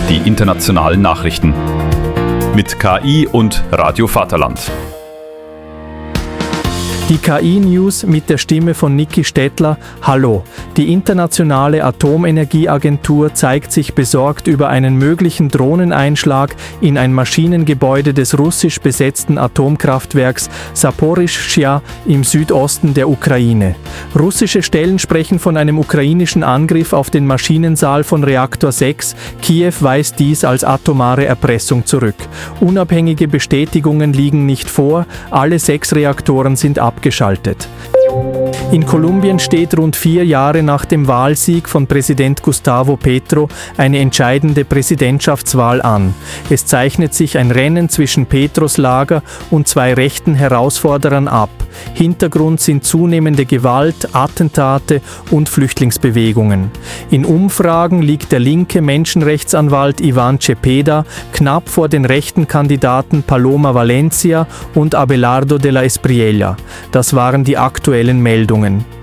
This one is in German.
die internationalen Nachrichten. Mit KI und Radio Vaterland. Die KI-News mit der Stimme von Niki Stettler. Hallo. Die Internationale Atomenergieagentur zeigt sich besorgt über einen möglichen Drohneneinschlag in ein Maschinengebäude des russisch besetzten Atomkraftwerks Saporischschja im Südosten der Ukraine. Russische Stellen sprechen von einem ukrainischen Angriff auf den Maschinensaal von Reaktor 6. Kiew weist dies als atomare Erpressung zurück. Unabhängige Bestätigungen liegen nicht vor. Alle 6 Reaktoren sind abgeschaltet. In Kolumbien steht rund 4 Jahre nach dem Wahlsieg von Präsident Gustavo Petro eine entscheidende Präsidentschaftswahl an. Es zeichnet sich ein Rennen zwischen Petros Lager und 2 rechten Herausforderern ab. Hintergrund sind zunehmende Gewalt, Attentate und Flüchtlingsbewegungen. In Umfragen liegt der linke Menschenrechtsanwalt Iván Cepeda knapp vor den rechten Kandidaten Paloma Valencia und Abelardo de la Espriella. Das waren die aktuellen Meldungen.